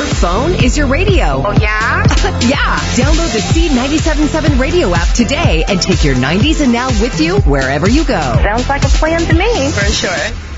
phone is your radio. Oh, yeah? Yeah. Download the Seed 97.7 radio app today and take your 90s and now with you wherever you go. Sounds like a plan to me. For sure.